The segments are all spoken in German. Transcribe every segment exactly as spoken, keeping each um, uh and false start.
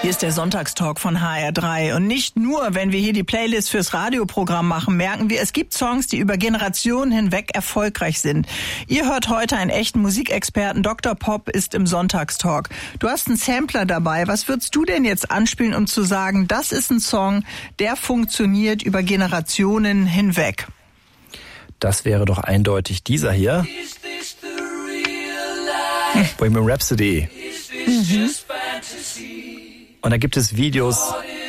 Hier ist der Sonntagstalk von H R drei. Und nicht nur, wenn wir hier die Playlist fürs Radioprogramm machen, merken wir, es gibt Songs, die über Generationen hinweg erfolgreich sind. Ihr hört heute einen echten Musikexperten. Doktor Pop ist im Sonntagstalk. Du hast einen Sampler dabei. Was würdest du denn jetzt anspielen, um zu sagen, das ist ein Song, der funktioniert über Generationen hinweg? Das wäre doch eindeutig dieser hier. Hm. Bohemian Rhapsody. Mhm. Und da gibt es Videos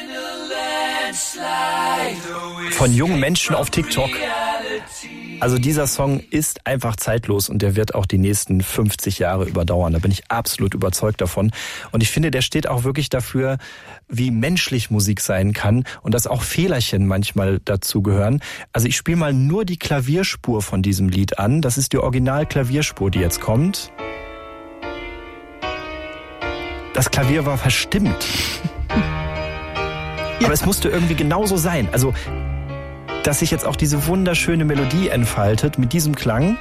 von jungen Menschen auf TikTok. Also dieser Song ist einfach zeitlos und der wird auch die nächsten fünfzig Jahre überdauern. Da bin ich absolut überzeugt davon. Und ich finde, der steht auch wirklich dafür, wie menschlich Musik sein kann und dass auch Fehlerchen manchmal dazu gehören. Also ich spiele mal nur die Klavierspur von diesem Lied an. Das ist die Original-Klavierspur, die jetzt kommt. Das Klavier war verstimmt. Aber es musste irgendwie genauso sein. Also, dass sich jetzt auch diese wunderschöne Melodie entfaltet mit diesem Klang,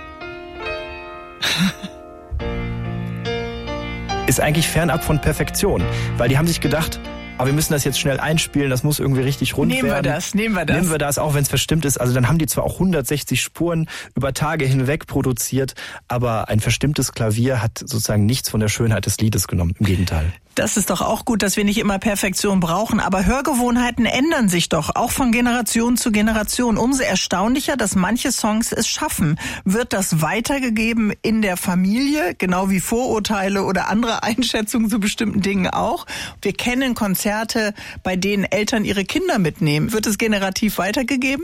ist eigentlich fernab von Perfektion. Weil die haben sich gedacht, aber wir müssen das jetzt schnell einspielen, das muss irgendwie richtig rund nehmen werden. Nehmen wir das, nehmen wir das. Nehmen wir das, auch wenn es verstimmt ist. Also dann haben die zwar auch hundertsechzig Spuren über Tage hinweg produziert, aber ein verstimmtes Klavier hat sozusagen nichts von der Schönheit des Liedes genommen. Im Gegenteil. Das ist doch auch gut, dass wir nicht immer Perfektion brauchen. Aber Hörgewohnheiten ändern sich doch, auch von Generation zu Generation. Umso erstaunlicher, dass manche Songs es schaffen. Wird das weitergegeben in der Familie, genau wie Vorurteile oder andere Einschätzungen zu bestimmten Dingen auch? Wir kennen Konzerte, bei denen Eltern ihre Kinder mitnehmen. Wird es generativ weitergegeben?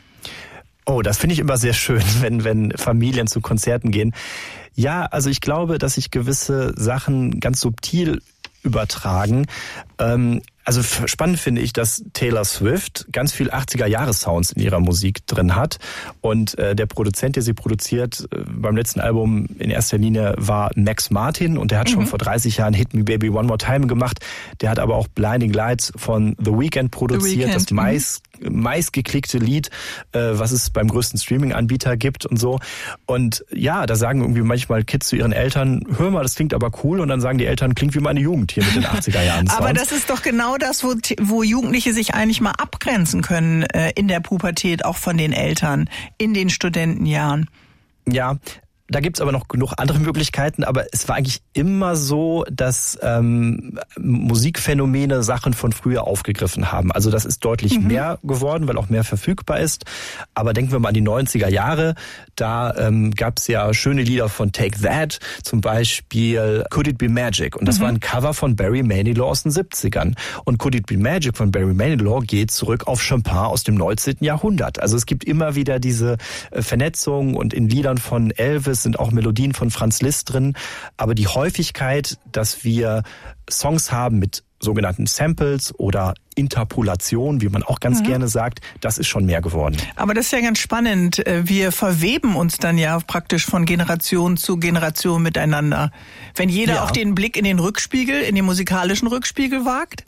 Oh, das finde ich immer sehr schön, wenn, wenn Familien zu Konzerten gehen. Ja, also ich glaube, dass sich gewisse Sachen ganz subtil übertragen. Ähm, also spannend finde ich, dass Taylor Swift ganz viel achtziger-Jahres-Sounds in ihrer Musik drin hat. Und äh, der Produzent, der sie produziert, äh, beim letzten Album in erster Linie war Max Martin. Und der hat mhm. schon vor dreißig Jahren Hit Me Baby One More Time gemacht. Der hat aber auch Blinding Lights von The Weeknd produziert. The Weeknd. Das meist, mhm. meistgeklickte Lied, äh, was es beim größten Streaming-Anbieter gibt und so. Und ja, da sagen irgendwie manchmal Kids zu ihren Eltern, hör mal, das klingt aber cool. Und dann sagen die Eltern, klingt wie meine Jugend hier mit den achtziger-Jahren-Sounds. Aber das ist doch genau das, wo, wo Jugendliche sich eigentlich mal abgrenzen können äh, in der Pubertät, auch von den Eltern, in den Studentenjahren. Ja, da gibt's aber noch genug andere Möglichkeiten, aber es war eigentlich immer so, dass ähm, Musikphänomene Sachen von früher aufgegriffen haben. Also das ist deutlich mhm. mehr geworden, weil auch mehr verfügbar ist. Aber denken wir mal an die neunziger Jahre, da ähm, gab's ja schöne Lieder von Take That, zum Beispiel Could It Be Magic. Und das mhm. war ein Cover von Barry Manilow aus den siebzigern. Und Could It Be Magic von Barry Manilow geht zurück auf Chopin aus dem neunzehnten Jahrhundert. Also es gibt immer wieder diese äh, Vernetzung und in Liedern von Elvis sind auch Melodien von Franz Liszt drin, aber die Häufigkeit, dass wir Songs haben mit sogenannten Samples oder Interpolation, wie man auch ganz mhm. gerne sagt, das ist schon mehr geworden. Aber das ist ja ganz spannend. Wir verweben uns dann ja praktisch von Generation zu Generation miteinander. Wenn jeder ja. auch den Blick in den Rückspiegel, in den musikalischen Rückspiegel wagt?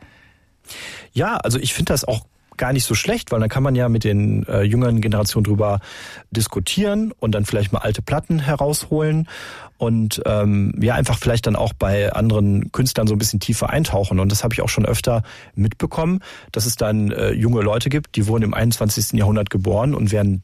Ja, also ich finde das auch gar nicht so schlecht, weil dann kann man ja mit den äh, jüngeren Generationen drüber diskutieren und dann vielleicht mal alte Platten herausholen und ähm, ja einfach vielleicht dann auch bei anderen Künstlern so ein bisschen tiefer eintauchen. Und das habe ich auch schon öfter mitbekommen, dass es dann äh, junge Leute gibt, die wurden im einundzwanzigsten Jahrhundert geboren und werden